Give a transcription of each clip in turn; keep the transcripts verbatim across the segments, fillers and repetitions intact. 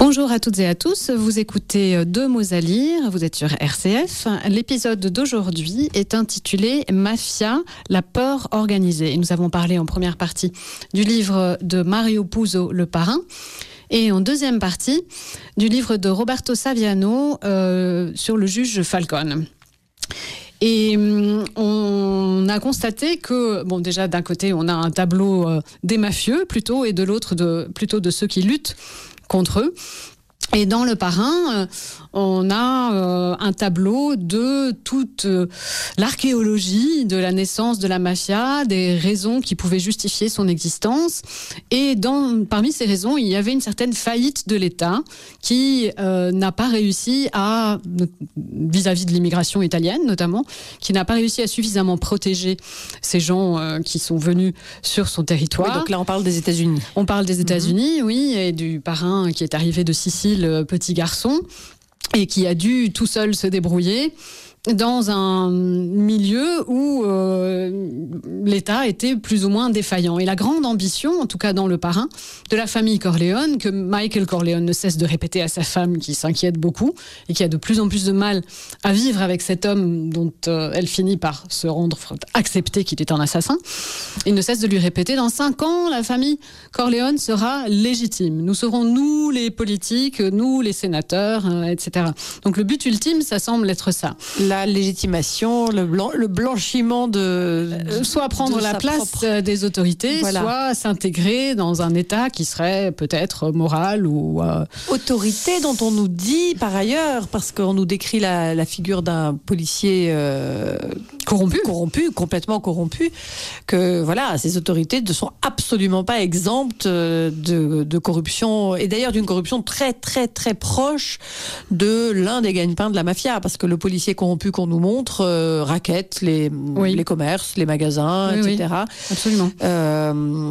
Bonjour à toutes et à tous, vous écoutez Deux mots à lire, vous êtes sur R C F. L'épisode d'aujourd'hui est intitulé Mafia, la peur organisée. Et nous avons parlé en première partie du livre de Mario Puzo, Le Parrain, et en deuxième partie du livre de Roberto Saviano euh, sur le juge Falcone. Et on a constaté que, bon, déjà d'un côté on a un tableau euh, des mafieux plutôt, et de l'autre de, plutôt de ceux qui luttent contre eux. Et dans Le Parrain, on a euh, un tableau de toute euh, l'archéologie de la naissance de la mafia, des raisons qui pouvaient justifier son existence. Et dans, parmi ces raisons, il y avait une certaine faillite de l'État qui euh, n'a pas réussi à, vis-à-vis de l'immigration italienne notamment, qui n'a pas réussi à suffisamment protéger ces gens euh, qui sont venus sur son territoire. Oui, donc là, on parle des États-Unis. On parle des États-Unis, mmh. oui, et du parrain qui est arrivé de Sicile, petit garçon, et qui a dû tout seul se débrouiller dans un milieu où euh, l'État était plus ou moins défaillant. Et la grande ambition, en tout cas dans Le Parrain, de la famille Corleone, que Michael Corleone ne cesse de répéter à sa femme, qui s'inquiète beaucoup et qui a de plus en plus de mal à vivre avec cet homme dont euh, elle finit par se rendre accepter qu'il est un assassin, il ne cesse de lui répéter: dans cinq ans, la famille Corleone sera légitime. Nous serons, nous, les politiques, nous, les sénateurs, euh, et cetera. Donc le but ultime, ça semble être ça. La La légitimation, le, blanc, le blanchiment de, euh, soit prendre la place propre... des autorités, voilà. Soit s'intégrer dans un État qui serait peut-être moral ou euh... autorité dont on nous dit par ailleurs, parce qu'on nous décrit la, la figure d'un policier euh, corrompu, corrompu, complètement corrompu, que voilà, ces autorités ne sont absolument pas exemptes de, de corruption, et d'ailleurs d'une corruption très très très proche de l'un des gagne-pains de la mafia, parce que le policier corrompu qu'on nous montre euh, raquette les, oui. les commerces, les magasins, oui, et cetera. Oui, absolument. Euh,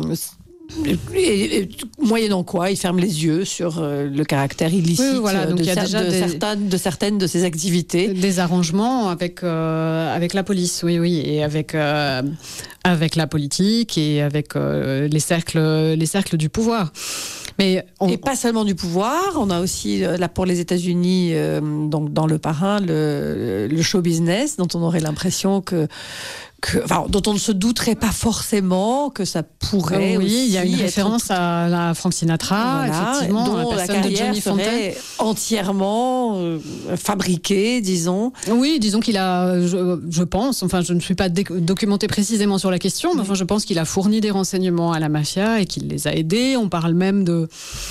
Et, et, moyennant quoi, il ferme les yeux sur euh, le caractère illicite oui, voilà, donc de, il y a cer- déjà de, des, certaines, de certaines de ces activités. Des arrangements avec, euh, avec la police, oui, oui, et avec, euh, avec la politique et avec euh, les, cercles, les cercles du pouvoir. Mais on... Et pas seulement du pouvoir, on a aussi, là pour les États-Unis, euh, donc dans Le Parrain, le, le show business, dont on aurait l'impression que... Que, enfin, dont on ne se douterait pas forcément que ça pourrait. Oh oui, aussi il y a une être... référence à la Frank Sinatra, voilà, effectivement, dont la la personne de carrière Johnny Fontaine serait entièrement euh, fabriquée, disons. Oui, disons qu'il a, je, je pense, enfin, je ne suis pas dé- documentée précisément sur la question, mais enfin, je pense qu'il a fourni des renseignements à la mafia et qu'il les a aidés. On parle même de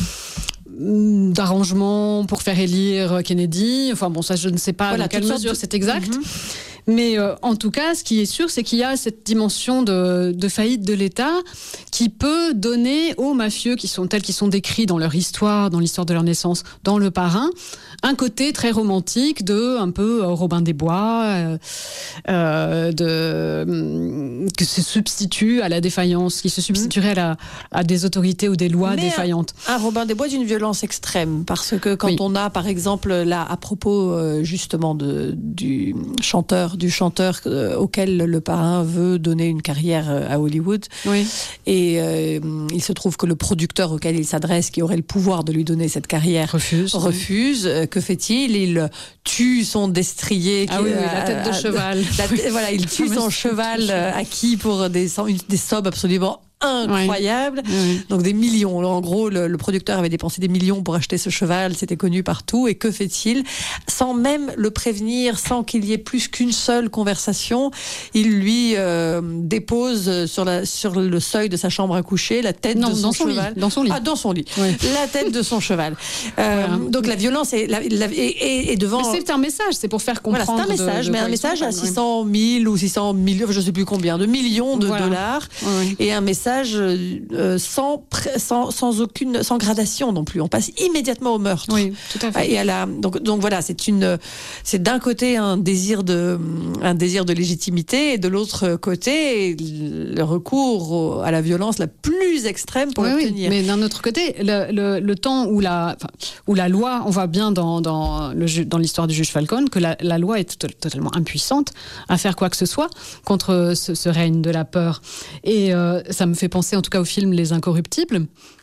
d'arrangements pour faire élire Kennedy. Enfin bon, ça, je ne sais pas voilà, dans quelle mesure de... c'est exact. Mm-hmm. Mais euh, en tout cas, ce qui est sûr, c'est qu'il y a cette dimension de, de faillite de l'État qui peut donner aux mafieux qui sont tels qu'ils sont décrits dans leur histoire, dans l'histoire de leur naissance, dans Le Parrain, un côté très romantique de un peu euh, Robin des Bois, euh, euh, de euh, que se substitue à la défaillance, qui se substituerait à, la, à des autorités ou des lois Mais défaillantes. Un, un Robin des Bois d'une violence extrême, parce que quand oui. on a, par exemple, là, à propos euh, justement de, du chanteur du chanteur euh, auquel Le Parrain veut donner une carrière euh, à Hollywood. Oui. Et euh, il se trouve que le producteur auquel il s'adresse, qui aurait le pouvoir de lui donner cette carrière, refuse. refuse. Oui. Que fait-il ? Il tue son destrier. Ah qui, oui, euh, oui, la tête de à, cheval. La t- voilà, il tue son cheval euh, acquis pour des, des sommes absolument incroyable, oui. Oui. Donc des millions. Alors, en gros, le, le producteur avait dépensé des millions pour acheter ce cheval, c'était connu partout. Et que fait-il ? Sans même le prévenir, sans qu'il y ait plus qu'une seule conversation, il lui euh, dépose sur, la, sur le seuil de sa chambre à coucher la tête non, de son, dans son cheval. Lit. Dans son lit. Ah, dans son lit. Oui. La tête de son cheval. Euh, voilà. Donc la violence est, la, la, est, est, est devant. Mais c'est un message, c'est pour faire comprendre. Voilà, c'est un message, de, de mais un message à six cent mille ou six cents millions, je ne sais plus combien, de millions de voilà. dollars, oui. Et un message euh, sans, sans, sans aucune, sans gradation non plus. On passe immédiatement au meurtre. Oui, tout à fait. Et à la, donc, donc voilà, c'est une, c'est d'un côté un désir de, un désir de légitimité, et de l'autre côté le recours à la violence la plus extrême pour oui, l'obtenir. Oui, mais d'un autre côté, le, le, le temps où la, enfin, où la loi, on voit bien dans, dans, le, dans l'histoire du juge Falcone que la, la loi est to- totalement impuissante à faire quoi que ce soit contre ce, ce règne de la peur. Et euh, ça me fait penser en tout cas au film Les Incorruptibles,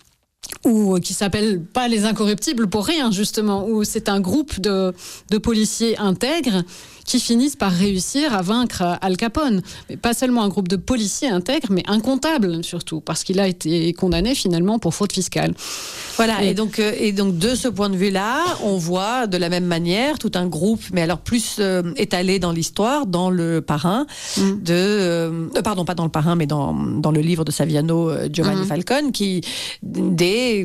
ou qui s'appellent pas les Incorruptibles pour rien, justement, où c'est un groupe de, de policiers intègres qui finissent par réussir à vaincre Al Capone. Mais pas seulement un groupe de policiers intègres, mais un comptable surtout, parce qu'il a été condamné finalement pour fraude fiscale. Voilà, et, et, donc, euh, et donc de ce point de vue-là, on voit de la même manière tout un groupe, mais alors plus euh, étalé dans l'histoire, dans le Parrain, mmh. de, euh, pardon, pas dans le Parrain, mais dans, dans le livre de Saviano, euh, Giovanni mmh. Falcone, qui des...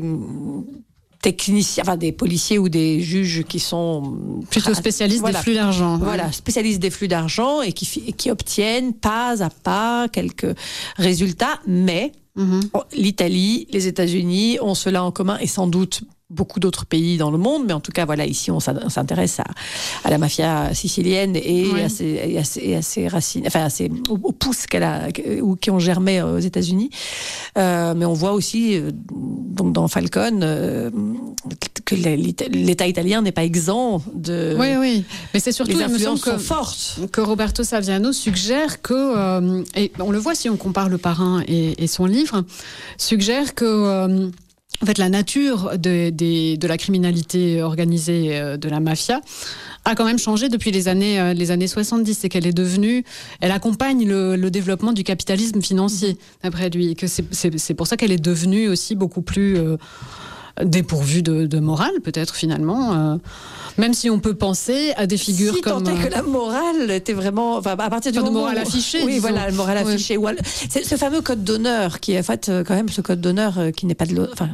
techniciens, enfin des policiers ou des juges qui sont plutôt spécialistes voilà, des flux d'argent. Voilà, ouais. spécialistes des flux d'argent et qui, et qui obtiennent pas à pas quelques résultats, mais mm-hmm. l'Italie, les États-Unis ont cela en commun et sans doute beaucoup d'autres pays dans le monde, mais en tout cas, voilà, ici, on s'intéresse à, à la mafia sicilienne et, oui. à, ses, et, à, ses, et à ses racines, enfin, à ses, aux, aux pousses qu'elle a, ou qui ont germé aux États-Unis. Euh, mais on voit aussi, euh, donc dans Falcone, euh, que l'État italien n'est pas exempt de. Oui, oui, mais c'est surtout les influences que, sont fortes. Que Roberto Saviano suggère que, euh, et on le voit si on compare Le Parrain et, et son livre, suggère que. Euh, En fait, la nature de, de, de la criminalité organisée de la mafia a quand même changé depuis les années, les années soixante-dix. C'est qu'elle est devenue... Elle accompagne le, le développement du capitalisme financier, d'après lui. Et que c'est, c'est, c'est pour ça qu'elle est devenue aussi beaucoup plus euh, dépourvue de, de morale, peut-être, finalement. Euh, même si on peut penser à des figures si comme... Si tant est que la morale était vraiment... Enfin, à partir du enfin, moment... de morale où, affichée, Oui, disons. voilà, le morale ouais. affichée. C'est ce fameux code d'honneur qui est, en fait, quand même, ce code d'honneur qui n'est pas de... Enfin,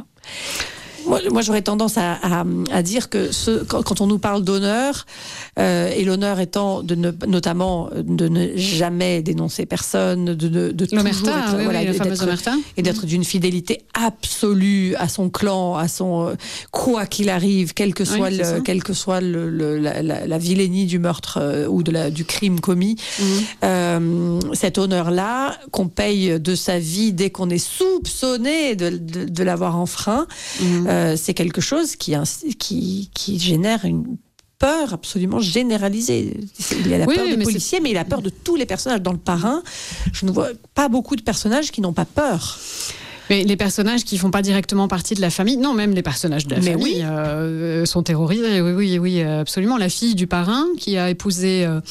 Moi, moi, j'aurais tendance à, à, à dire que ce, quand, quand on nous parle d'honneur, euh, et l'honneur étant de ne, notamment de ne jamais dénoncer personne, de, de, de toujours l'omerta, être, oui, voilà, oui, la d'être, fameuse omerta. Et d'être d'une fidélité absolue à son clan, à son euh, quoi qu'il arrive, quel que soit, oui, le, quel que soit le, le, la, la, la vilainie du meurtre euh, ou de la, du crime commis, mmh. euh, cet honneur-là qu'on paye de sa vie dès qu'on est soupçonné de, de, de l'avoir enfreint. Mmh. Euh, c'est quelque chose qui, qui, qui génère une peur absolument généralisée. Il y a la oui, peur oui, des policiers, c'est... mais il a peur de tous les personnages. Dans Le Parrain, je ne vois pas beaucoup de personnages qui n'ont pas peur. Mais les personnages qui ne font pas directement partie de la famille, non, même les personnages de la mais famille oui. euh, sont terrorisés. Oui, oui, oui, absolument. La fille du parrain qui a épousé... Euh,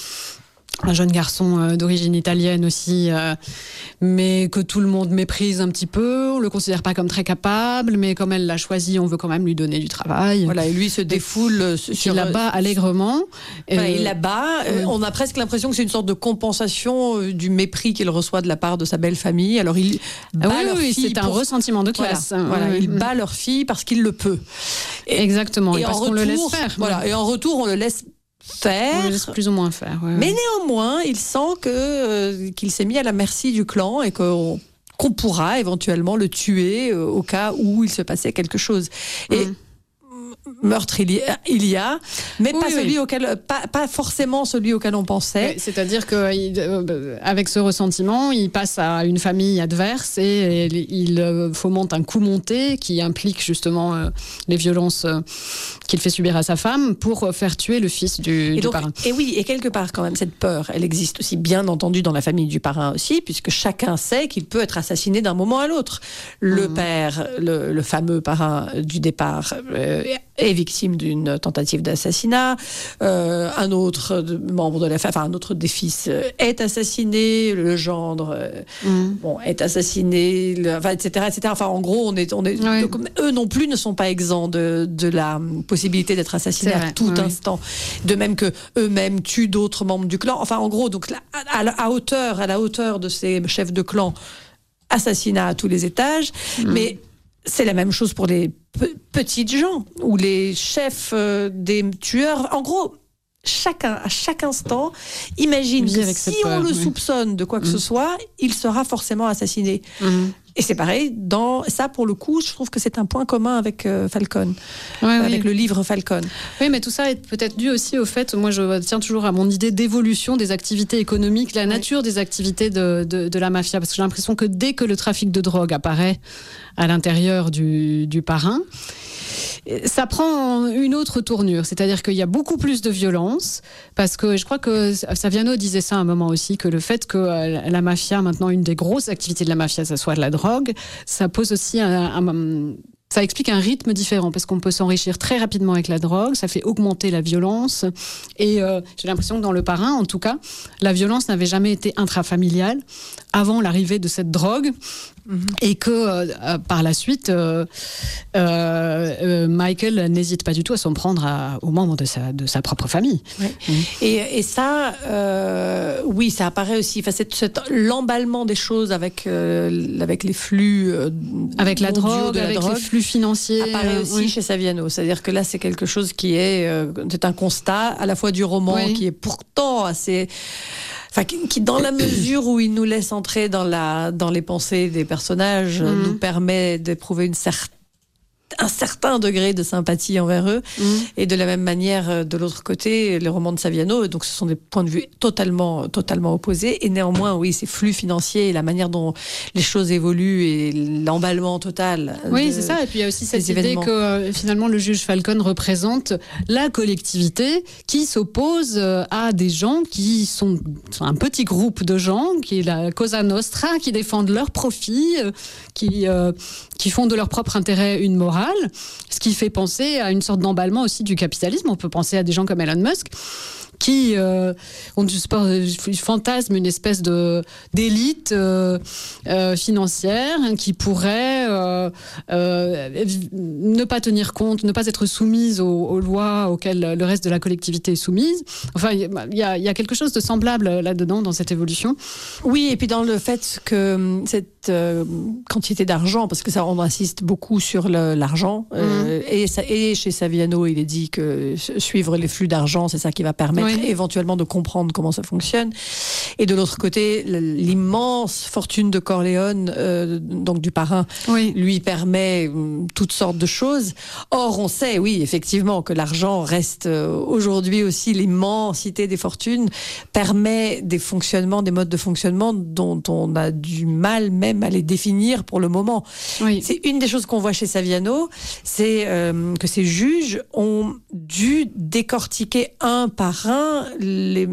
un jeune garçon euh, d'origine italienne aussi, euh, mais que tout le monde méprise un petit peu. On le considère pas comme très capable, mais comme elle l'a choisi, on veut quand même lui donner du travail. Voilà, et lui se défoule et, sur... Il la bat allègrement. Voilà, euh, il la bat. Euh, on a presque l'impression que c'est une sorte de compensation euh, du mépris qu'il reçoit de la part de sa belle famille. Alors il bat ah oui, leur oui, fille c'est pour... un ressentiment de classe. Voilà, voilà, il bat leur fille parce qu'il le peut. Et, Exactement, et, et parce qu'on retour, le laisse faire. Voilà, et en retour, on le laisse faire. On le laisse plus ou moins faire. Ouais, mais ouais. néanmoins, il sent que, euh, qu'il s'est mis à la merci du clan et qu'on, qu'on pourra éventuellement le tuer euh, au cas où il se passait quelque chose. Et mmh. meurtre il y a, il y a mais oui, pas, oui. Celui auquel, pas, pas forcément celui auquel on pensait. Oui, c'est-à-dire qu'avec ce ressentiment, il passe à une famille adverse et il fomente un coup monté qui implique justement euh, les violences euh, qu'il fait subir à sa femme pour faire tuer le fils du, et du donc, parrain. Et oui, et quelque part quand même cette peur, elle existe aussi bien entendu dans la famille du parrain aussi, puisque chacun sait qu'il peut être assassiné d'un moment à l'autre. Le mmh. père, le, le fameux parrain du départ, euh, est victime d'une tentative d'assassinat. Euh, un autre membre de la famille, enfin un autre des fils est assassiné. Le gendre, euh, mmh. bon, est assassiné, le, enfin, et cetera, et cetera. Enfin, en gros, on est, on est, oui. donc, eux non plus ne sont pas exempts de, de la possibilité d'être assassinés à tout oui. instant. De même que eux-mêmes tuent d'autres membres du clan. Enfin, en gros, donc à, à, à hauteur, à la hauteur de ces chefs de clan, assassinat à tous les étages, mmh. mais c'est la même chose pour les pe- petites gens ou les chefs euh, des tueurs. En gros, chacun, à chaque instant, imagine que si on peur, le oui. soupçonne de quoi que mmh. ce soit, il sera forcément assassiné. Mmh. Et c'est pareil, dans ça, pour le coup, je trouve que c'est un point commun avec euh, Falcone, ouais, euh, oui. avec le livre Falcone. Oui, mais tout ça est peut-être dû aussi au fait, moi je tiens toujours à mon idée d'évolution des activités économiques, la nature oui. des activités de, de, de la mafia, parce que j'ai l'impression que dès que le trafic de drogue apparaît à l'intérieur du, du parrain, ça prend une autre tournure, c'est-à-dire qu'il y a beaucoup plus de violence, parce que je crois que Saviano disait ça à un moment aussi, que le fait que la mafia, maintenant une des grosses activités de la mafia, ça soit de la drogue, ça pose aussi un, un, ça explique un rythme différent, parce qu'on peut s'enrichir très rapidement avec la drogue, ça fait augmenter la violence. Et euh, j'ai l'impression que dans Le Parrain, en tout cas, la violence n'avait jamais été intrafamiliale avant l'arrivée de cette drogue. Mmh. Et que euh, par la suite, euh, euh, euh, Michael n'hésite pas du tout à s'en prendre à, aux membres de sa, de sa propre famille. Ouais. Mmh. Et, et ça, euh, oui, ça apparaît aussi. Enfin, c'est, c'est l'emballement des choses avec, euh, avec les flux. Euh, avec la drogue, la avec drogue, les flux financiers. Apparaît aussi oui. chez Saviano. C'est-à-dire que là, c'est quelque chose qui est, euh, c'est un constat à la fois du roman oui. qui est pourtant assez. Enfin, qui, qui, dans la mesure où il nous laisse entrer dans, la, dans les pensées des personnages, mmh. nous permet d'éprouver une certaine un certain degré de sympathie envers eux. Mmh. Et de la même manière, de l'autre côté, les romans de Saviano, donc ce sont des points de vue totalement, totalement opposés. Et néanmoins, oui, ces flux financiers et la manière dont les choses évoluent et l'emballement total. Oui, de, c'est ça. Et puis il y a aussi cette idée événements. que euh, finalement le juge Falcone représente la collectivité qui s'oppose euh, à des gens qui sont un petit groupe de gens, qui est la Cosa Nostra, qui défendent leurs profits, euh, qui, euh, qui font de leur propre intérêt une morale. Ce qui fait penser à une sorte d'emballement aussi du capitalisme. On peut penser à des gens comme Elon Musk qui euh, ont du sport, fantasme une espèce de d'élite euh, euh, financière hein, qui pourrait euh, euh, ne pas tenir compte, ne pas être soumise aux, aux lois auxquelles le reste de la collectivité est soumise. Enfin, il y a, y a quelque chose de semblable là-dedans dans cette évolution. Oui, et puis dans le fait que cette euh, quantité d'argent, parce que ça, on insiste beaucoup sur le, l'argent, mmh. euh, et, ça, et chez Saviano, il est dit que suivre les flux d'argent, c'est ça qui va permettre oui. éventuellement de comprendre comment ça fonctionne. Et de l'autre côté, l'immense fortune de Corleone, euh, donc du parrain, oui. lui permet euh, toutes sortes de choses. Or, on sait, oui, effectivement, que l'argent reste euh, aujourd'hui aussi, l'immensité des fortunes permet des fonctionnements, des modes de fonctionnement dont on a du mal même à les définir pour le moment. Oui. C'est une des choses qu'on voit chez Saviano, c'est euh, que ces juges ont dû décortiquer un par un les,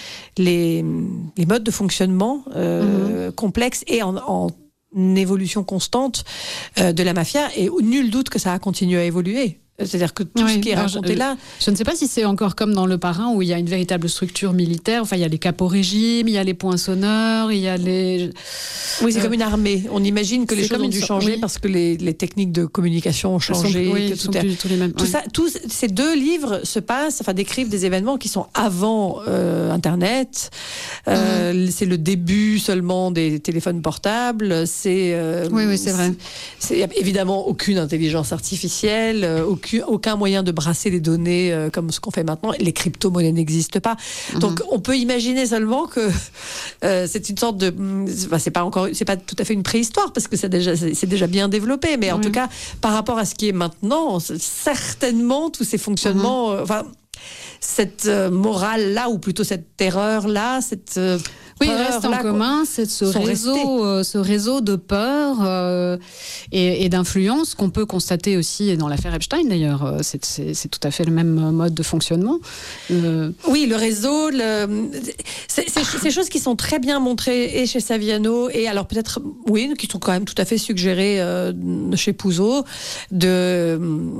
les, les modes de fonctionnement euh, mmh. complexes et en, en évolution constante euh, de la mafia, et nul doute que ça a continué à évoluer. C'est-à-dire que tout oui, ce qui est raconté je, là... Je ne sais pas si c'est encore comme dans Le Parrain, où il y a une véritable structure militaire. Enfin, il y a les capo-régimes, il y a les poinçonneurs, il y a les... Oui, c'est euh, comme une armée. On imagine que les choses ont dû changer oui. parce que les, les techniques de communication ont changé. Sont, oui, que sont tout, plus, tous les mêmes. Tout oui. ça, tous ces deux livres se passent, enfin, décrivent des événements qui sont avant euh, Internet. Euh, mmh. C'est le début seulement des téléphones portables. C'est, euh, oui, oui, c'est vrai. Il n'y a évidemment aucune intelligence artificielle, euh, aucune aucun moyen de brasser les données euh, comme ce qu'on fait maintenant. Les crypto-monnaies n'existent pas. Mmh. Donc, on peut imaginer seulement que euh, c'est une sorte de... Enfin, c'est pas encore, c'est pas tout à fait une préhistoire parce que c'est déjà, c'est, c'est déjà bien développé. Mais en mmh. tout cas, par rapport à ce qui est maintenant, certainement, tous ces fonctionnements... Mmh. Euh, enfin, cette euh, morale-là, ou plutôt cette terreur-là, cette... Euh, Oui, il reste en commun c'est ce, réseau, euh, ce réseau de peur euh, et, et d'influence qu'on peut constater aussi dans l'affaire Epstein, d'ailleurs. C'est, c'est, c'est tout à fait le même mode de fonctionnement. Euh... Oui, le réseau, le... C'est, c'est, c'est des choses qui sont très bien montrées et chez Saviano, et alors peut-être, oui, qui sont quand même tout à fait suggérées euh, chez Puzo, de euh,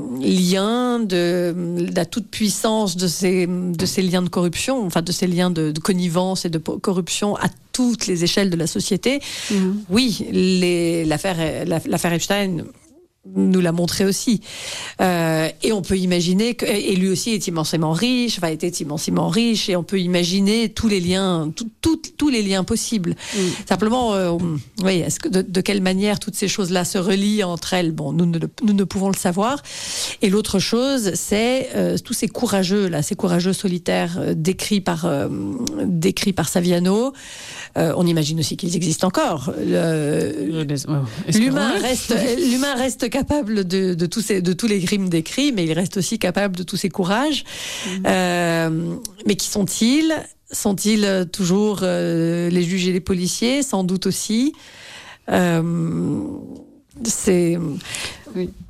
liens, de, de la toute-puissance de ces, de ces liens de corruption, enfin de ces liens de, de connivence et de corruption à toutes les échelles de la société. Mmh. Oui, les, l'affaire, l'affaire Epstein nous l'a montré aussi. Euh, et on peut imaginer que, et lui aussi est immensément riche, enfin était immensément riche, et on peut imaginer tous les liens, tout, tout, tous les liens possibles. Mm. Simplement, euh, oui, est-ce que de, de quelle manière toutes ces choses-là se relient entre elles? Bon, nous ne, nous ne pouvons le savoir. Et l'autre chose, c'est euh, tous ces courageux là, ces courageux solitaires euh, décrits par euh, décrits par Saviano. Euh, on imagine aussi qu'ils existent encore. Le, l'humain reste, l'humain reste capable de, de, tous ces, de tous les crimes décrits, mais il reste aussi capable de tous ces courages. Mmh. Euh, mais qui sont-ils? Sont-ils toujours euh, les juges et les policiers? Sans doute aussi. Euh, c'est... Oui.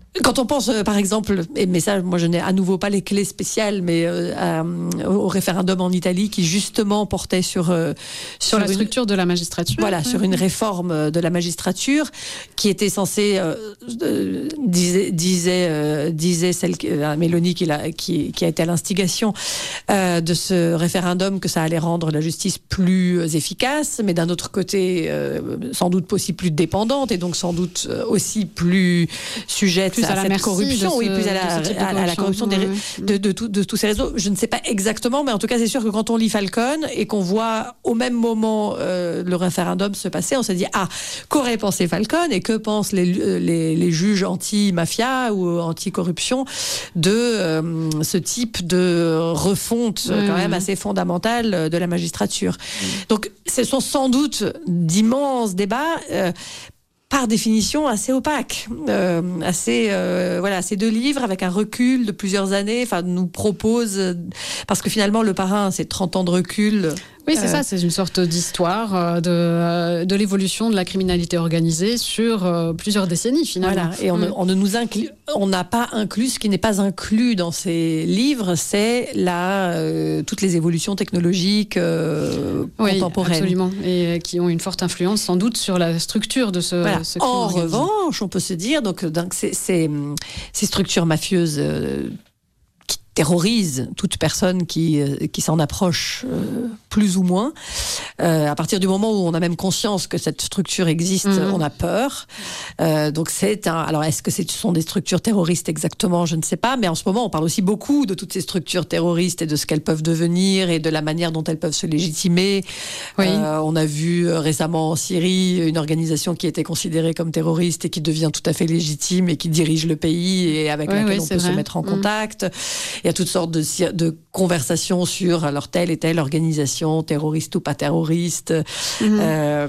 Quand on pense, euh, par exemple, et mais ça, moi je n'ai à nouveau pas les clés spéciales, mais euh, à, au référendum en Italie qui justement portait sur euh, sur, sur la une, structure de la magistrature. Voilà, mmh. sur une réforme de la magistrature qui était censée, euh, euh, disait disait, euh, disait celle euh, Mélanie qui, l'a, qui, qui a été à l'instigation euh, de ce référendum, que ça allait rendre la justice plus efficace, mais d'un autre côté, euh, sans doute aussi plus dépendante et donc sans doute aussi plus sujette plus à, à la cette corruption, ce, oui, plus à la, à, à la corruption des, ouais. de, de, de, de tous ces réseaux. Je ne sais pas exactement, mais en tout cas, c'est sûr que quand on lit Falcone et qu'on voit au même moment euh, le référendum se passer, on se dit ah, qu'aurait pensé Falcone et que pensent les, les, les juges anti-mafia ou anti-corruption de euh, ce type de refonte ouais, quand même ouais. assez fondamentale de la magistrature. Ouais. Donc, ce sont sans doute d'immenses débats. Euh, par définition assez opaque, euh, assez euh, voilà, ces deux livres avec un recul de plusieurs années, enfin nous proposent, parce que finalement le Parrain c'est trente ans de recul. Oui, c'est euh, ça, c'est une sorte d'histoire de, de l'évolution de la criminalité organisée sur euh, plusieurs décennies, finalement. Voilà, et on, mmh. on ne nous inclut, on n'a pas inclus, ce qui n'est pas inclus dans ces livres, c'est la, euh, toutes les évolutions technologiques euh, oui, contemporaines. Absolument, et qui ont une forte influence, sans doute, sur la structure de ce, voilà. ce crime En organisé. revanche, on peut se dire, donc, donc ces, ces, ces structures mafieuses euh, qui terrorisent toute personne qui, euh, qui s'en approche euh, plus ou moins. Euh, à partir du moment où on a même conscience que cette structure existe, mmh. on a peur. Euh, donc c'est un. Alors est-ce que ce sont des structures terroristes exactement ? Je ne sais pas. Mais en ce moment, on parle aussi beaucoup de toutes ces structures terroristes et de ce qu'elles peuvent devenir et de la manière dont elles peuvent se légitimer. Oui. Euh, on a vu récemment en Syrie une organisation qui était considérée comme terroriste et qui devient tout à fait légitime et qui dirige le pays et avec oui, laquelle oui, on peut vrai. se mettre en contact. Mmh. Il y a toutes sortes de, de conversations sur alors telle et telle organisation, terroriste ou pas terroriste, mmh. euh,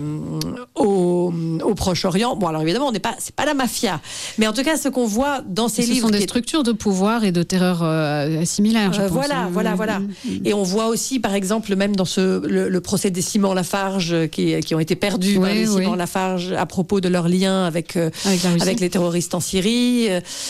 au, au Proche-Orient. Bon, alors évidemment, on n'est pas, c'est pas la mafia, mais en tout cas, ce qu'on voit dans ces ce livres, ce sont des structures de pouvoir et de terreur euh, similaires. Je euh, pense. Voilà, mmh. voilà, voilà. Mmh. Et on voit aussi, par exemple, même dans ce le, le procès des Simon Lafarge qui, qui ont été perdus oui, par les oui. Simon Lafarge à propos de leur lien avec euh, avec, avec les terroristes en Syrie.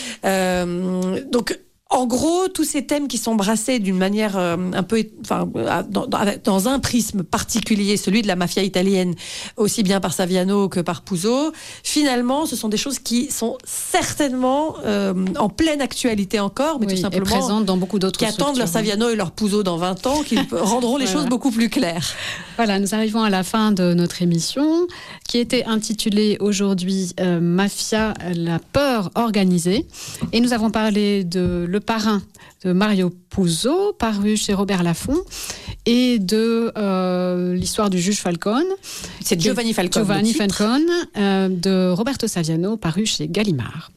Euh, donc en gros, tous ces thèmes qui sont brassés d'une manière euh, un peu, enfin, dans, dans, dans un prisme particulier, celui de la mafia italienne, aussi bien par Saviano que par Puzo, finalement, ce sont des choses qui sont certainement euh, en pleine actualité encore, mais oui, tout simplement et présentes dans beaucoup d'autres qui attendent leur Saviano et leur Puzo dans vingt ans, qui rendront les voilà. choses beaucoup plus claires. Voilà, nous arrivons à la fin de notre émission, qui était intitulée aujourd'hui euh, Mafia, la peur organisée, et nous avons parlé de Le Parrain de Mario Puzo, paru chez Robert Laffont, et de euh, l'histoire du juge Falcone. C'est Giovanni Falcone. Giovanni Falcone, euh, de Roberto Saviano, paru chez Gallimard.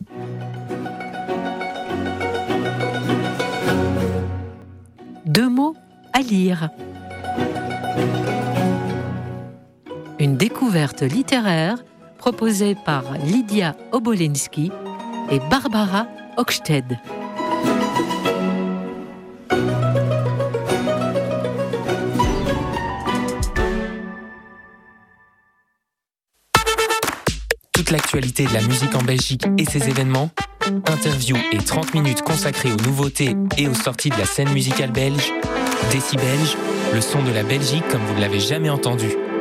Deux mots à lire. Une découverte littéraire proposée par Lydia Obolensky et Barbara Hochsted. Toute l'actualité de la musique en Belgique et ses événements, interviews et trente minutes consacrées aux nouveautés et aux sorties de la scène musicale belge. Décibelge, le son de la Belgique comme vous ne l'avez jamais entendu.